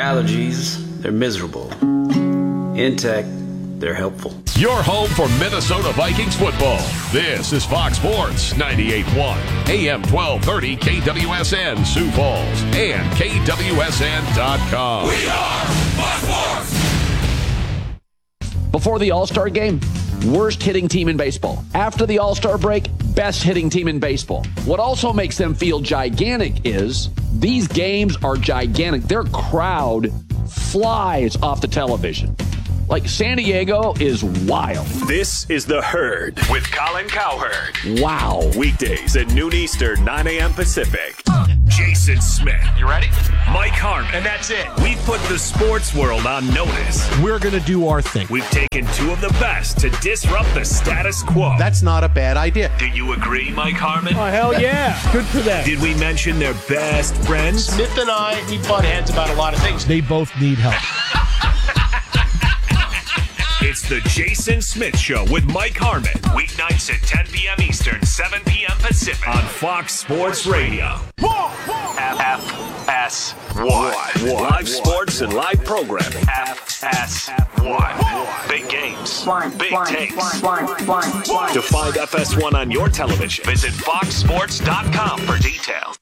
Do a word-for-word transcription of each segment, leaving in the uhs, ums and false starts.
Allergies, they're miserable. Intech, they're helpful. Your home for Minnesota Vikings football. This is Fox Sports ninety-eight point one, A M twelve thirty K W S N Sioux Falls and K W S N dot com. We are Fox Sports! Before the All-Star game, worst hitting team in baseball. After the All-Star break, best hitting team in baseball. What also makes them feel gigantic is these games are gigantic. Their crowd flies off the television. Like, San Diego is wild. This is The Herd with Colin Cowherd. Wow. Weekdays at noon Eastern, nine a.m. Pacific. Jason Smith. You ready? Mike Harmon. And that's it. We've put the sports world on notice. We're going to do our thing. We've taken two of the best to disrupt the status quo. That's not a bad idea. Do you agree, Mike Harmon? Oh, hell yeah. Good for them. Did we mention their best friends? Smith and I, we butt heads about a lot of things. They both need help. It's the Jason Smith Show with Mike Harmon. Weeknights at ten p.m. Eastern, seven p.m. Pacific on Fox Sports Radio. F S one. Live sports and live programming. F S one. Big games. Big takes. To find F S one on your television, visit fox sports dot com for details.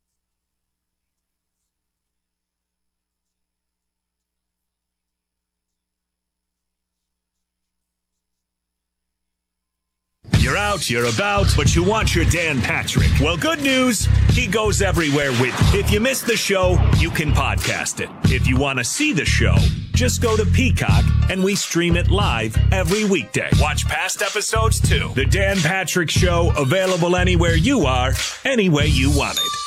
You're out, you're about, but you want your Dan Patrick. Well, good news, he goes everywhere with you. If you missed the show, you can podcast it. If you want to see the show, just go to Peacock, and we stream it live every weekday. Watch past episodes, too. The Dan Patrick Show, available anywhere you are, any way you want it.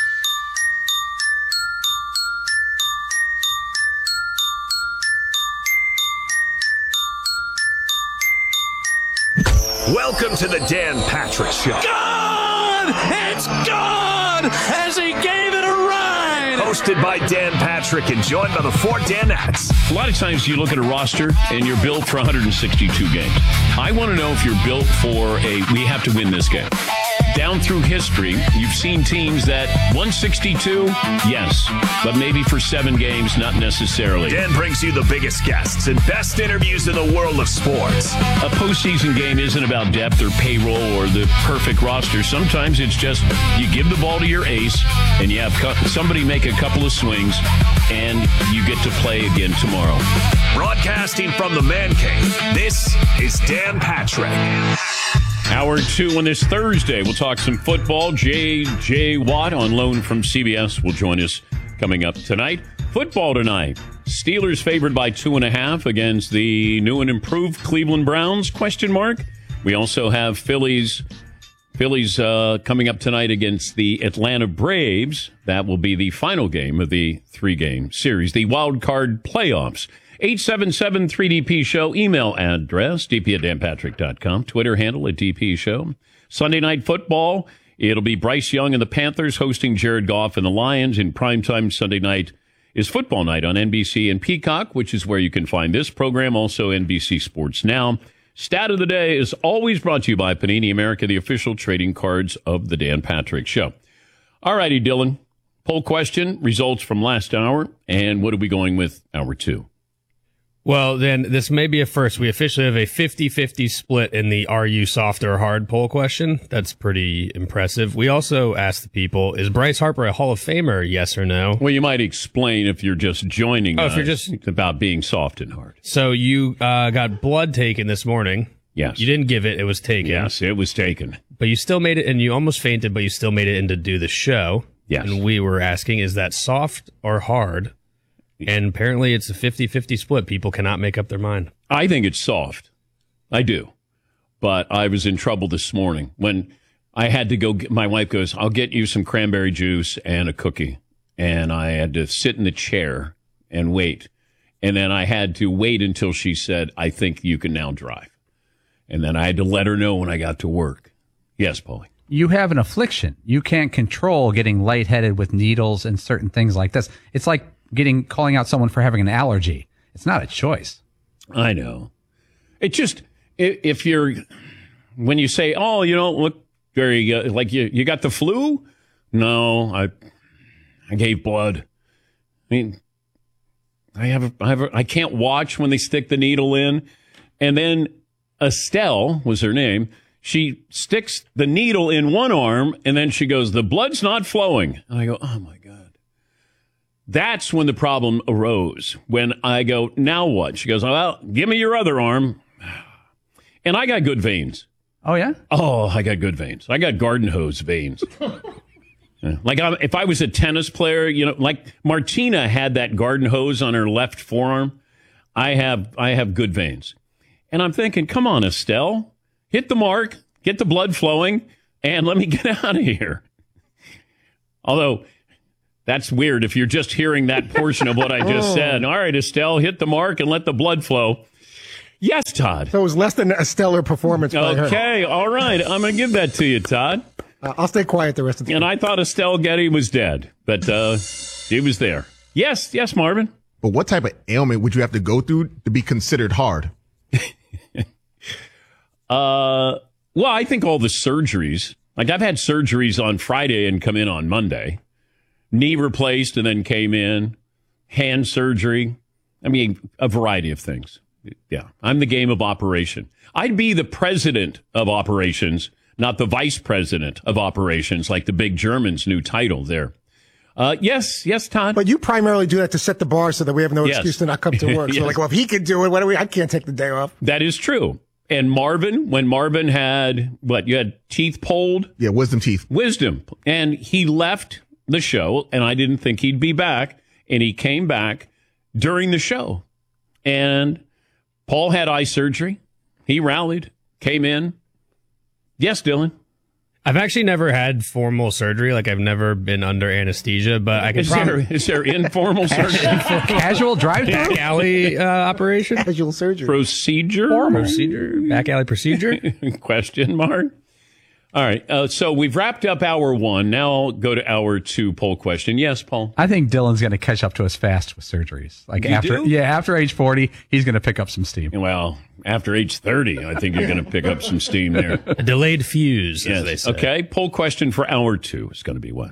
Welcome to the Dan Patrick Show. Gone! It's gone! As he gave it a ride! Hosted by Dan Patrick and joined by the four Danettes. A lot of times you look at a roster and you're built for one hundred sixty-two games. I want to know if you're built for a, we have to win this game. Down through history, you've seen teams that one sixty-two, yes, but maybe for seven games, not necessarily. Dan brings you the biggest guests and best interviews in the world of sports. A postseason game isn't about depth or payroll or the perfect roster. Sometimes it's just you give the ball to your ace and you have somebody make a couple of swings and you get to play again tomorrow. Broadcasting from the Man Cave, this is Dan Patrick. Hour two on this Thursday. We'll talk some football. J J. Watt on loan from C B S will join us coming up tonight. Football tonight. Steelers favored by two and a half against the new and improved Cleveland Browns, question mark. We also have Phillies Phillies uh, coming up tonight against the Atlanta Braves. That will be the final game of the three-game series, the wild card playoffs. eight seven seven three D P Show, email address, d p at dan patrick dot com, Twitter handle at D P Show. Sunday Night Football, it'll be Bryce Young and the Panthers hosting Jared Goff and the Lions. In primetime Sunday night is football night on N B C and Peacock, which is where you can find this program, also N B C Sports Now. Stat of the Day is always brought to you by Panini America, the official trading cards of the Dan Patrick Show. All righty, Dylan. Poll question, results from last hour, and what are we going with hour two? Well, then this may be a first. We officially have a fifty-fifty split in the Are You Soft or Hard poll question. That's pretty impressive. We also asked the people, is Bryce Harper a Hall of Famer, yes or no? Well, you might explain if you're just joining oh, us if you're just about being soft and hard. So you uh, got blood taken this morning. Yes. You didn't give it. It was taken. Yes, it was taken. But you still made it, and you almost fainted, but you still made it in to do the show. Yes. And we were asking, is that soft or hard? And apparently it's a fifty-fifty split. People cannot make up their mind. I think it's soft. I do. But I was in trouble this morning when I had to go. Get, my wife goes, I'll get you some cranberry juice and a cookie. And I had to sit in the chair and wait. And then I had to wait until she said, I think you can now drive. And then I had to let her know when I got to work. Yes, Paulie. You have an affliction. You can't control getting lightheaded with needles and certain things like this. It's like getting calling out someone for having an allergy. It's not a choice. I know. It just, if you're, when you say, oh, you don't look very, uh, like you, you got the flu? No, I, I gave blood. I mean, I have, a, I have, a, I can't watch when they stick the needle in. And then Estelle was her name. She sticks the needle in one arm, and then she goes, the blood's not flowing. And I go, oh, my God. That's when the problem arose. When I go, now what? She goes, well, give me your other arm. And I got good veins. Oh, yeah? Oh, I got good veins. I got garden hose veins. Yeah. Like I'm, if I was a tennis player, you know, like Martina had that garden hose on her left forearm. I have, I have good veins. And I'm thinking, come on, Estelle. Hit the mark, get the blood flowing, and let me get out of here. Although, that's weird if you're just hearing that portion of what I just oh. said. All right, Estelle, hit the mark and let the blood flow. Yes, Todd. So it was less than a stellar performance by her. Okay, all right. I'm going to give that to you, Todd. Uh, I'll stay quiet the rest of the And time. I thought Estelle Getty was dead, but uh, she was there. Yes, yes, Marvin. But what type of ailment would you have to go through to be considered hard? Uh, well, I think all the surgeries, like I've had surgeries on Friday and come in on Monday. Knee replaced and then came in. Hand surgery. I mean, a variety of things. Yeah, I'm the game of operation. I'd be the president of operations, not the vice president of operations, like the big Germans' new title there. Uh, yes, yes, Todd. But you primarily do that to set the bar so that we have no yes. excuse to not come to work. yes. So like, well, if he can do it, why do we? I can't take the day off. That is true. And Marvin, when Marvin had, what, you had teeth pulled? Yeah, wisdom teeth. Wisdom. And he left the show, and I didn't think he'd be back. And he came back during the show. And Paul had eye surgery. He rallied, came in. Yes, Dylan. I've actually never had formal surgery. Like, I've never been under anesthesia, but I can Is, probably... there, is there informal surgery? Casual drive-through? Back alley uh, operation? Casual surgery. Procedure? Procedure? Back alley procedure? Question mark? All right. Uh, so we've wrapped up hour one. Now I'll go to hour two poll question. Yes, Paul? I think Dylan's going to catch up to us fast with surgeries. Like You after, do? Yeah, after age forty, he's going to pick up some steam. Well, after age thirty, I think you're going to pick up some steam there. A delayed fuse, yes. as they say. Okay. Poll question for hour two is going to be what?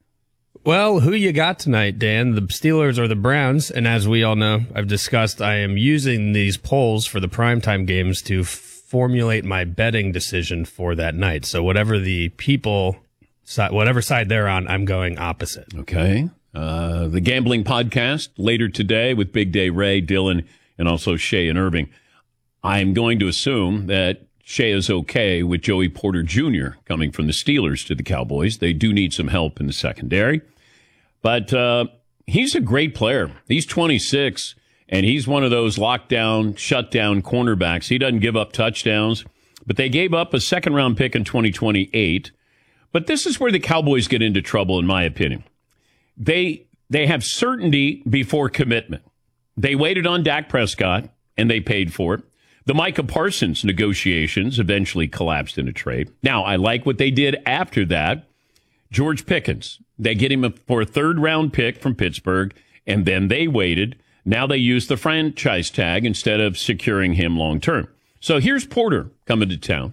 Well, who you got tonight, Dan? The Steelers or the Browns? And as we all know, I've discussed, I am using these polls for the primetime games to formulate my betting decision for that night. So whatever the people, whatever side they're on, I'm going opposite. Okay. Uh, the Gambling Podcast later today with Big Day Ray, Dylan, and also Shay and Irving. I'm going to assume that Shay is okay with Joey Porter Junior coming from the Steelers to the Cowboys. They do need some help in the secondary. But uh, he's a great player. He's twenty-six. And he's one of those lockdown, shutdown cornerbacks. He doesn't give up touchdowns. But they gave up a second-round pick in twenty twenty-eight. But this is where the Cowboys get into trouble, in my opinion. They they have certainty before commitment. They waited on Dak Prescott, and they paid for it. The Micah Parsons negotiations eventually collapsed in a trade. Now, I like what they did after that. George Pickens, they get him for a third-round pick from Pittsburgh, and then they waited. Now they use the franchise tag instead of securing him long-term. So here's Porter coming to town,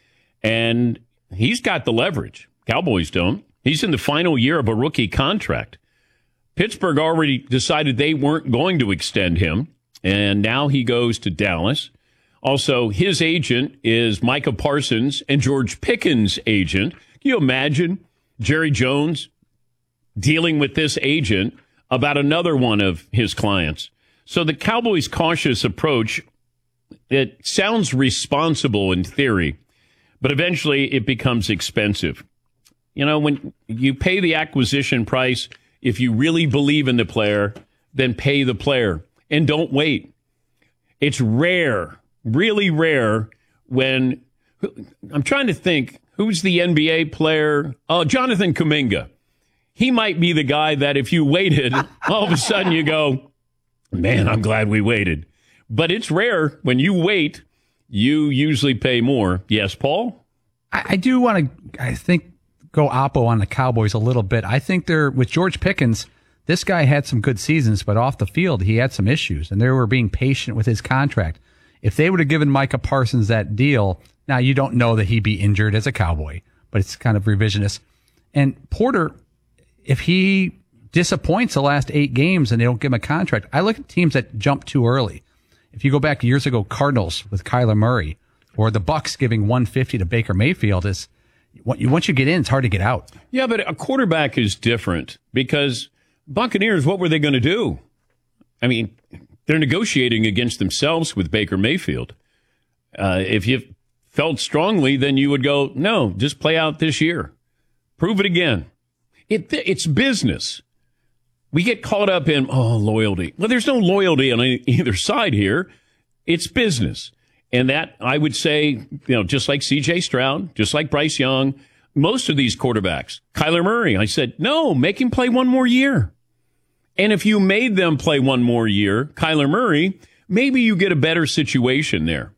and he's got the leverage. Cowboys don't. He's in the final year of a rookie contract. Pittsburgh already decided they weren't going to extend him, and now he goes to Dallas. Also, his agent is Micah Parsons and George Pickens' agent. Can you imagine Jerry Jones dealing with this agent about another one of his clients? So the Cowboys' cautious approach, it sounds responsible in theory, but eventually it becomes expensive. You know, when you pay the acquisition price, if you really believe in the player, then pay the player and don't wait. It's rare, really rare when, I'm trying to think, who's the N B A player? Oh, Jonathan Kuminga. He might be the guy that if you waited, all of a sudden you go, man, I'm glad we waited. But it's rare. When you wait, you usually pay more. Yes, Paul? I, I do want to, I think, go oppo on the Cowboys a little bit. I think they're, with George Pickens, this guy had some good seasons, but off the field, he had some issues, and they were being patient with his contract. If they would have given Micah Parsons that deal, now you don't know that he'd be injured as a Cowboy, but it's kind of revisionist. And Porter, if he disappoints the last eight games and they don't give him a contract. I look at teams that jump too early. If you go back years ago, Cardinals with Kyler Murray or the Bucks giving one fifty to Baker Mayfield is once you get in, it's hard to get out. Yeah, but a quarterback is different because Buccaneers, what were they going to do? I mean, they're negotiating against themselves with Baker Mayfield. Uh, if you felt strongly, then you would go, no, just play out this year. Prove it again. It, it's business. We get caught up in, oh, loyalty. Well, there's no loyalty on either side here. It's business. And that, I would say, you know, just like C J Stroud, just like Bryce Young, most of these quarterbacks, Kyler Murray, I said, no, make him play one more year. And if you made them play one more year, Kyler Murray, maybe you get a better situation there.